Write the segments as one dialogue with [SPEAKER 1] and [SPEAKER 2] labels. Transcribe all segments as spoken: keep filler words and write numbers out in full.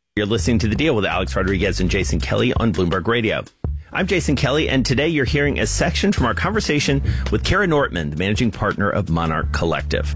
[SPEAKER 1] You're listening to The Deal with Alex Rodriguez and Jason Kelly on Bloomberg Radio. I'm Jason Kelly, and today you're hearing a section from our conversation with Kara Nortman, the managing partner of Monarch Collective.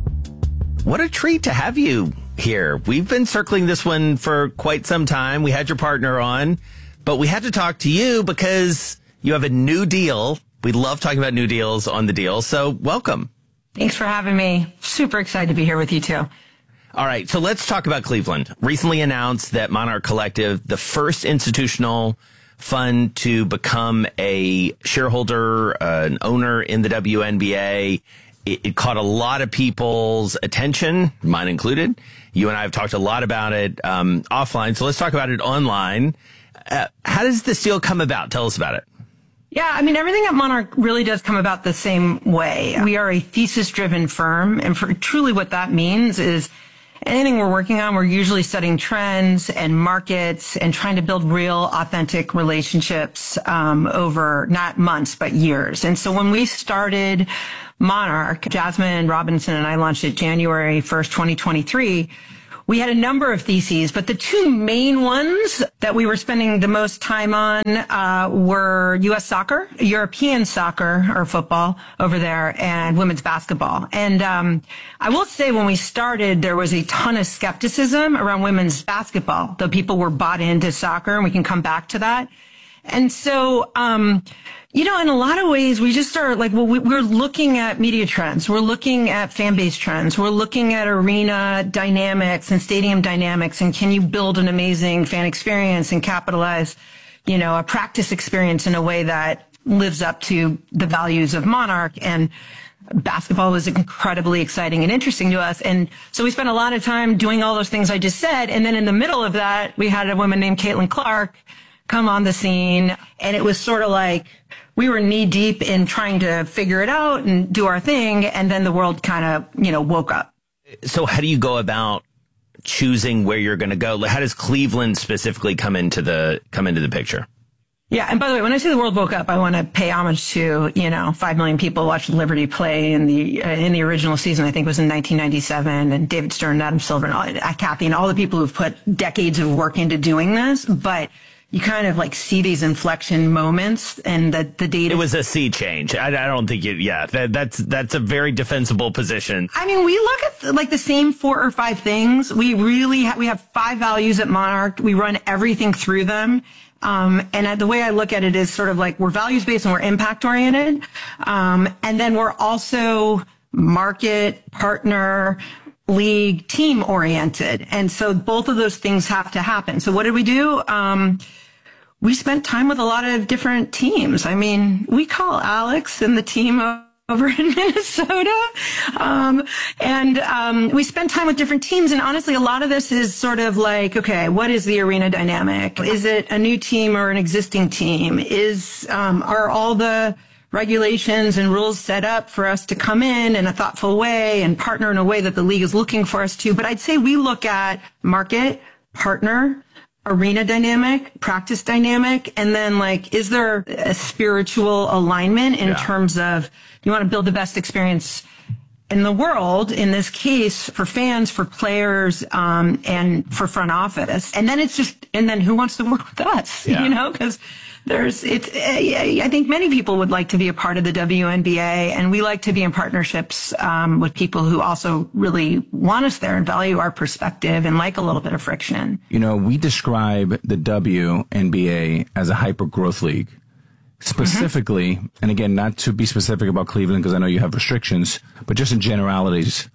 [SPEAKER 1] What a treat to have you here. We've been circling this one for quite some time. We had your partner on, but we had to talk to you because you have a new deal. We love talking about new deals on The Deal, so welcome.
[SPEAKER 2] Thanks for having me. Super excited to be here with you, too.
[SPEAKER 1] All right, so let's talk about Cleveland. Recently announced that Monarch Collective, the first institutional fund to become a shareholder, uh, an owner in the W N B A. It, it caught a lot of people's attention, mine included. You and I have talked a lot about it um, offline, so let's talk about it online. Uh, how does this deal come about? Tell us about it.
[SPEAKER 2] Yeah, I mean, everything at Monarch really does come about the same way. We are a thesis-driven firm, and for truly what that means is anything we're working on, we're usually studying trends and markets and trying to build real, authentic relationships um, over not months, but years. And so when we started Monarch, Jasmine Robinson and I launched it January first, twenty twenty-three. We had a number of theses, but the two main ones that we were spending the most time on uh, were U S soccer, European soccer or football over there, and women's basketball. And um, I will say when we started, there was a ton of skepticism around women's basketball, though people were bought into soccer, and we can come back to that. And so, um, you know, in a lot of ways, we just are like, well, we, we're looking at media trends. We're looking at fan base trends. We're looking at arena dynamics and stadium dynamics. And can you build an amazing fan experience and capitalize, you know, a practice experience in a way that lives up to the values of Monarch? And basketball was incredibly exciting and interesting to us. And so we spent a lot of time doing all those things I just said. And then in the middle of that, we had a woman named Caitlin Clark come on the scene. And it was sort of like we were knee deep in trying to figure it out and do our thing. And then the world kind of, you know, woke up.
[SPEAKER 1] So how do you go about choosing where you're going to go? How does Cleveland specifically come into the come into the picture?
[SPEAKER 2] Yeah. And by the way, when I say the world woke up, I want to pay homage to, you know, five million people watched Liberty play in the uh, in the original season. I think it was in nineteen ninety-seven, and David Stern, Adam Silver, and all, uh, Kathy, and all the people who've put decades of work into doing this. But you kind of like see these inflection moments, and the, the data.
[SPEAKER 1] It was a sea change. I, I don't think it, yeah, that, that's, that's a very defensible position.
[SPEAKER 2] I mean, we look at like the same four or five things. We really ha- we have five values at Monarch. We run everything through them. Um, and the way I look at it is sort of like we're values based and we're impact oriented. Um, and then we're also market, partner, league, team oriented. And so both of those things have to happen. So what did we do? Um, we spent time with a lot of different teams. I mean, we call Alex and the team over in Minnesota. Um, and, um, we spent time with different teams. And honestly, a lot of this is sort of like, okay, what is the arena dynamic? Is it a new team or an existing team? Is, um, are all the regulations and rules set up for us to come in in a thoughtful way and partner in a way that the league is looking for us to? But I'd say we look at market, partner, arena dynamic, practice dynamic, and then like, is there a spiritual alignment in yeah. terms of you want to build the best experience in the world, in this case, for fans, for players, um, and for front office. And then it's just, and then who wants to work with us, yeah. you know, because There's, it's, I think many people would like to be a part of the W N B A, and we like to be in partnerships um, with people who also really want us there and value our perspective and like a little bit of friction.
[SPEAKER 3] You know, we describe the W N B A as a hyper growth league. Specifically, mm-hmm. and again, not to be specific about Cleveland because I know you have restrictions, but just in generalities,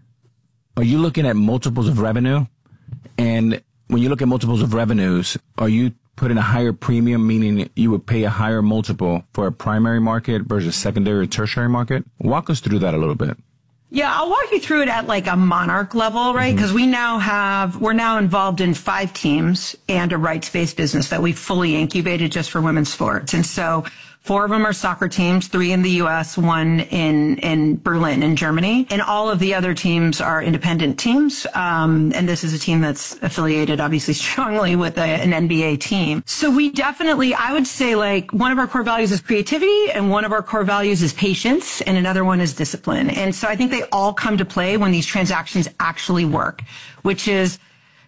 [SPEAKER 3] are you looking at multiples of revenue? And when you look at multiples of revenues, are you put in a higher premium, meaning you would pay a higher multiple for a primary market versus secondary or tertiary market? Walk us through that a little bit.
[SPEAKER 2] Yeah, I'll walk you through it at like a Monarch level, right? Because mm-hmm. we now have, we're now involved in five teams and a rights-based business that we fully incubated just for women's sports. And so four of them are soccer teams, three in the U S, one in, in Berlin in Germany. And all of the other teams are independent teams. Um, and this is a team that's affiliated obviously strongly with a, an N B A team. So we definitely, I would say like one of our core values is creativity and one of our core values is patience and another one is discipline. And so I think they all come to play when these transactions actually work, which is,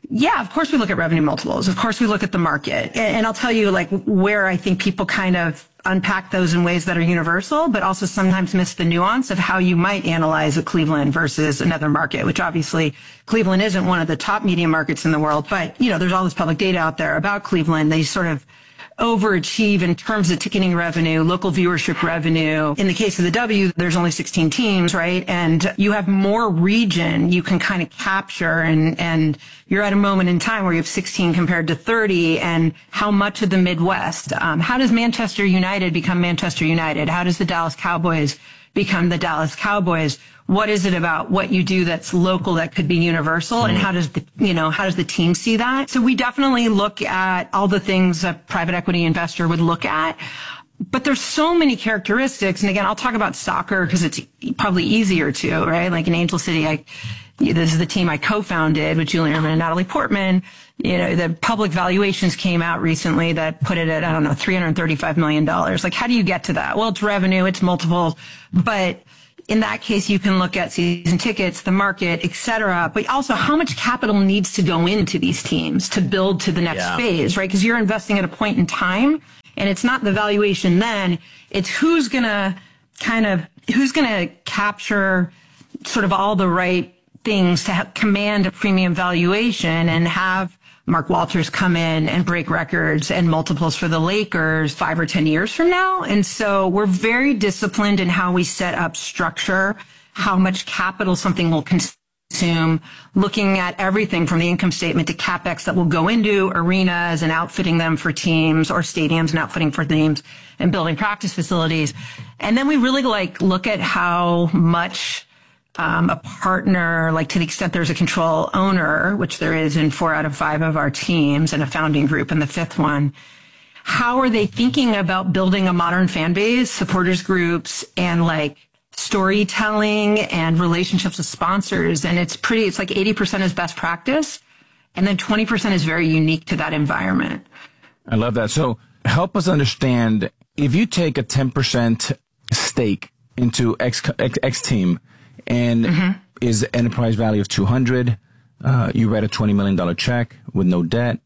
[SPEAKER 2] Yeah, of course we look at revenue multiples. Of course we look at the market. And, and I'll tell you like where I think people kind of unpack those in ways that are universal, but also sometimes miss the nuance of how you might analyze a Cleveland versus another market, which obviously Cleveland isn't one of the top media markets in the world. But, you know, there's all this public data out there about Cleveland. They sort of overachieve in terms of ticketing revenue, local viewership revenue. In the case of the W, there's only sixteen teams, right? And you have more region you can kind of capture, and, and you're at a moment in time where you have sixteen compared to thirty, and how much of the Midwest? Um, how does Manchester United become Manchester United? How does the Dallas Cowboys become the Dallas Cowboys? What is it about what you do that's local that could be universal? Mm. And how does the, you know, how does the team see that? So we definitely look at all the things a private equity investor would look at. But there's so many characteristics. And again, I'll talk about soccer because it's probably easier to, right? Like in Angel City, I, this is the team I co-founded with Julian Ehrman and Natalie Portman. You know, the public valuations came out recently that put it at, I don't know, three hundred thirty-five million dollars. Like, how do you get to that? Well, it's revenue, it's multiples, but in that case, you can look at season tickets, the market, et cetera, but also how much capital needs to go into these teams to build to the next yeah. phase, right? Because you're investing at a point in time, and it's not the valuation then, it's who's going to kind of, who's going to capture sort of all the right things to have, command a premium valuation and have Mark Walters come in and break records and multiples for the Lakers five or ten years from now. And so we're very disciplined in how we set up structure, how much capital something will consume, looking at everything from the income statement to CapEx that will go into arenas and outfitting them for teams, or stadiums and outfitting for teams, and building practice facilities. And then we really like look at how much Um, a partner, like to the extent there's a control owner, which there is in four out of five of our teams, and a founding group in the fifth one. How are they thinking about building a modern fan base, supporters groups, and like storytelling and relationships with sponsors? And it's pretty, it's like eighty percent is best practice. And then twenty percent is very unique to that environment.
[SPEAKER 3] I love that. So help us understand, if you take a ten percent stake into X, X, X team, and mm-hmm. is enterprise value of two hundred, uh, you write a twenty million dollars check with no debt.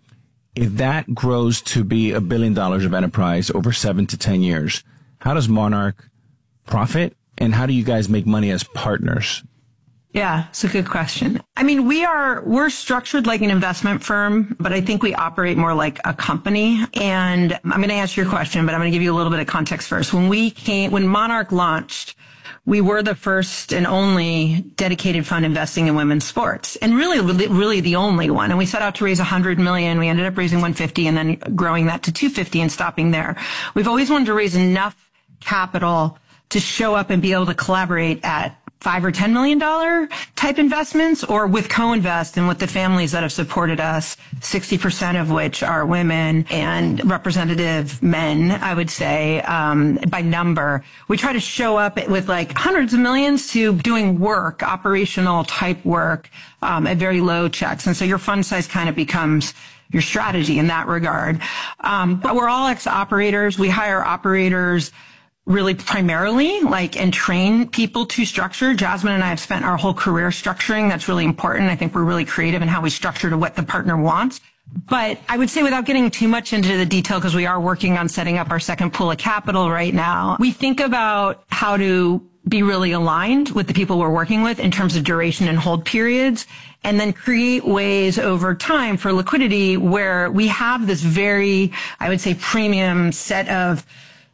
[SPEAKER 3] If that grows to be a billion dollars of enterprise over seven to ten years, how does Monarch profit, and how do you guys make money as partners?
[SPEAKER 2] Yeah, it's a good question. I mean, we are, we're structured like an investment firm, but I think we operate more like a company. And I'm going to answer your question, but I'm going to give you a little bit of context first. When we came, when Monarch launched, we were the first and only dedicated fund investing in women's sports, and really, really, really the only one. And we set out to raise one hundred million. We ended up raising one hundred fifty and then growing that to two hundred fifty and stopping there. We've always wanted to raise enough capital to show up and be able to collaborate at five or ten million dollar type investments, or with co-invest and with the families that have supported us, sixty percent of which are women and representative men, I would say, um, by number. We try to show up with like hundreds of millions to doing work, operational type work, um, at very low checks. And so your fund size kind of becomes your strategy in that regard. Um, but we're all ex-operators. We hire operators really primarily, like, and train people to structure. Jasmine and I have spent our whole career structuring. That's really important. I think we're really creative in how we structure to what the partner wants. But I would say, without getting too much into the detail, because we are working on setting up our second pool of capital right now, we think about how to be really aligned with the people we're working with in terms of duration and hold periods, and then create ways over time for liquidity where we have this very, I would say, premium set of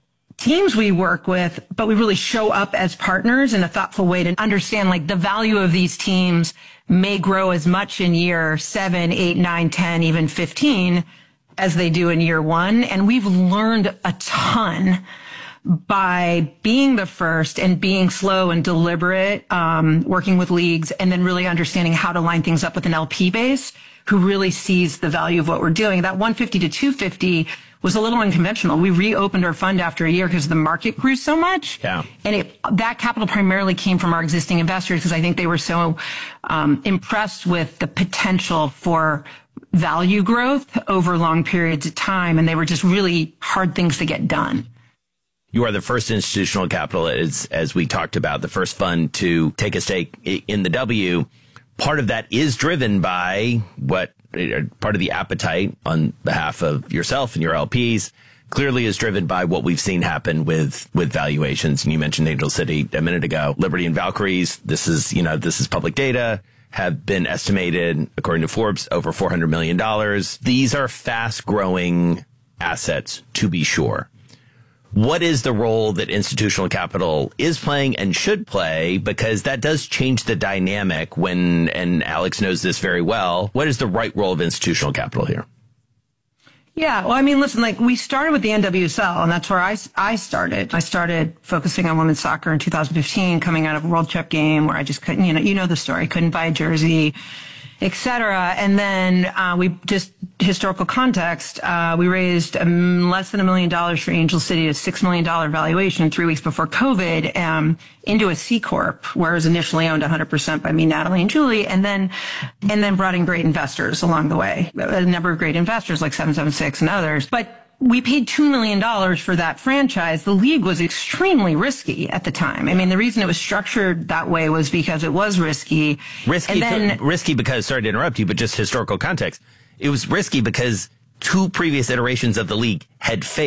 [SPEAKER 2] teams we work with, but we really show up as partners in a thoughtful way to understand, like, the value of these teams may grow as much in year seven, eight, nine, ten, even fifteen as they do in year one. And we've learned a ton by being the first and being slow and deliberate, um, working with leagues, and then really understanding how to line things up with an L P base who really sees the value of what we're doing. That one fifty to two fifty was a little unconventional. We reopened our fund after a year because the market grew so much.
[SPEAKER 1] Yeah.
[SPEAKER 2] And it, that capital primarily came from our existing investors, because I think they were so um, impressed with the potential for value growth over long periods of time. And they were just really hard things to get done.
[SPEAKER 1] You are the first institutional capital, as, as we talked about, the first fund to take a stake in the W. part of that is driven by what part of the appetite on behalf of yourself and your L Ps clearly is driven by what we've seen happen with, with valuations. And you mentioned Angel City a minute ago. Liberty and Valkyries, this is, you know, this is public data, have been estimated, according to Forbes, over four hundred million dollars. These are fast growing assets, to be sure. What is the role that institutional capital is playing and should play? Because that does change the dynamic when, and Alex knows this very well, what is the right role of institutional capital here?
[SPEAKER 2] Yeah, well, I mean, listen, like we started with the N W S L, and that's where I, I started. I started focusing on women's soccer in two thousand fifteen, coming out of a World Cup game where I just couldn't, you know, you know the story, couldn't buy a jersey, et cetera. And then uh, we just, historical context, uh, we raised um, less than a million dollars for Angel City, a six million dollars valuation three weeks before COVID, um, into a C Corp, where it was initially owned one hundred percent by me, Natalie, and Julie, and then, and then brought in great investors along the way, a number of great investors like seven seven six and others. But we paid two million dollars for that franchise. The league was extremely risky at the time. I mean, the reason it was structured that way was because it was risky.
[SPEAKER 1] Risky,
[SPEAKER 2] and then,
[SPEAKER 1] th- risky because, sorry to interrupt you, but just historical context. It was risky because two previous iterations of the league had failed.